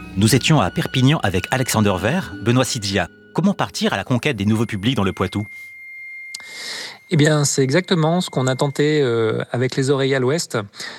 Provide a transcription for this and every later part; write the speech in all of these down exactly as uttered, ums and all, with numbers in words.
Nous étions à Perpignan avec Alexander Vert, Benoît Sidia. Comment partir à la conquête des nouveaux publics dans le Poitou ? Eh bien, c'est exactement ce qu'on a tenté euh, avec les Oreilles à l'Ouest.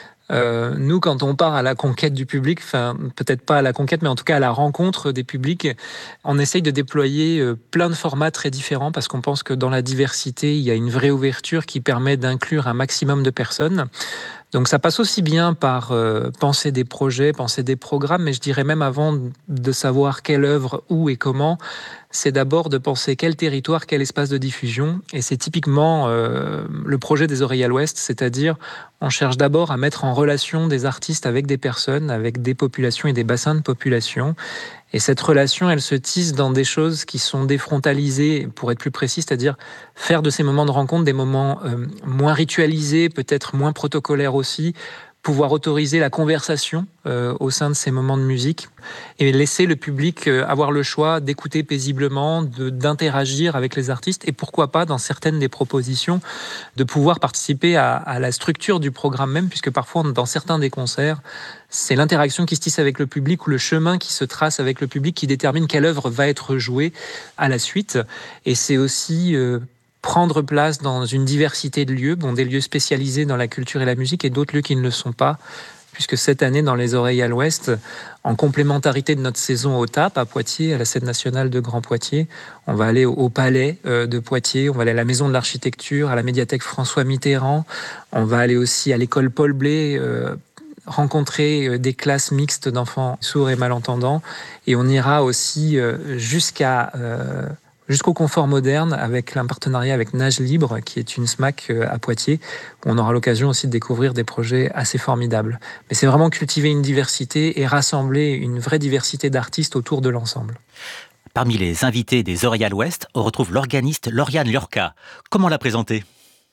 Euh, nous, quand on part à la conquête du public, enfin peut-être pas à la conquête, mais en tout cas à la rencontre des publics, on essaye de déployer euh, plein de formats très différents parce qu'on pense que dans la diversité, il y a une vraie ouverture qui permet d'inclure un maximum de personnes. Donc ça passe aussi bien par euh, penser des projets, penser des programmes, mais je dirais même avant de savoir quelle œuvre, où et comment, c'est d'abord de penser quel territoire, quel espace de diffusion. Et c'est typiquement euh, le projet des Oreilles à l'Ouest, c'est-à-dire on cherche d'abord à mettre en relation des artistes avec des personnes, avec des populations et des bassins de population. Et cette relation, elle se tisse dans des choses qui sont défrontalisées, pour être plus précis, c'est-à-dire faire de ces moments de rencontre des moments euh, moins ritualisés, peut-être moins protocolaires aussi, pouvoir autoriser la conversation euh, au sein de ces moments de musique et laisser le public euh, avoir le choix d'écouter paisiblement, de, d'interagir avec les artistes et pourquoi pas, dans certaines des propositions, de pouvoir participer à, à la structure du programme même, puisque parfois, dans certains des concerts, c'est l'interaction qui se tisse avec le public ou le chemin qui se trace avec le public qui détermine quelle œuvre va être jouée à la suite. Et c'est aussi euh, prendre place dans une diversité de lieux, bon, des lieux spécialisés dans la culture et la musique et d'autres lieux qui ne le sont pas, puisque cette année, dans les Oreilles à l'Ouest, en complémentarité de notre saison au T A P, à Poitiers, à la scène nationale de Grand Poitiers, on va aller au Palais de Poitiers, on va aller à la Maison de l'Architecture, à la médiathèque François Mitterrand, on va aller aussi à l'école Paul Blé, euh, rencontrer des classes mixtes d'enfants sourds et malentendants, et on ira aussi euh, jusqu'à... Euh, jusqu'au confort moderne avec un partenariat avec Nage Libre, qui est une S M A C à Poitiers, où on aura l'occasion aussi de découvrir des projets assez formidables. Mais c'est vraiment cultiver une diversité et rassembler une vraie diversité d'artistes autour de l'ensemble. Parmi les invités des Oreilles à l'Ouest, on retrouve l'organiste Lauriane Liorca. Comment la présenter ?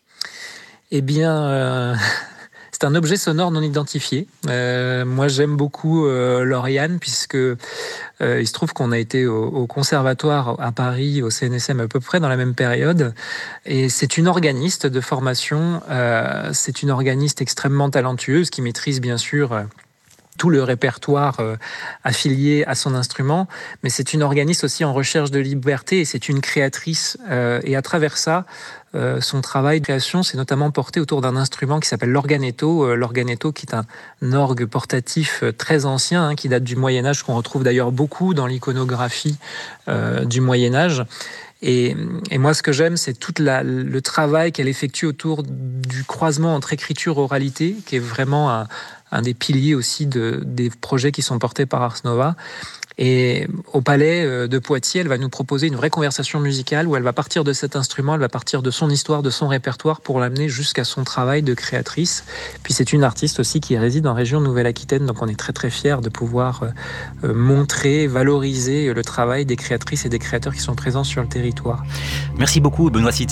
Eh bien... Euh... C'est un objet sonore non identifié. Euh, moi, j'aime beaucoup euh, Lauriane, puisque euh, il se trouve qu'on a été au, au conservatoire à Paris, au C N S M, à peu près dans la même période. Et c'est une organiste de formation. Euh, c'est une organiste extrêmement talentueuse qui maîtrise bien sûr euh, tout le répertoire euh, affilié à son instrument, mais c'est une organiste aussi en recherche de liberté et c'est une créatrice. Euh, et à travers ça, euh, son travail de création s'est notamment porté autour d'un instrument qui s'appelle l'organetto. Euh, l'organetto qui est un, un orgue portatif euh, très ancien, hein, qui date du Moyen-Âge, qu'on retrouve d'ailleurs beaucoup dans l'iconographie euh, du Moyen-Âge. Et, et moi, ce que j'aime, c'est tout la, le travail qu'elle effectue autour du croisement entre écriture et oralité, qui est vraiment un, un des piliers aussi de, des projets qui sont portés par Ars Nova. Et au Palais de Poitiers, elle va nous proposer une vraie conversation musicale où elle va partir de cet instrument, elle va partir de son histoire, de son répertoire pour l'amener jusqu'à son travail de créatrice. Puis c'est une artiste aussi qui réside en région Nouvelle-Aquitaine, donc on est très très fiers de pouvoir euh, montrer, valoriser le travail des créatrices et des créateurs qui sont présents sur le territoire. Merci beaucoup Benoît Sidia.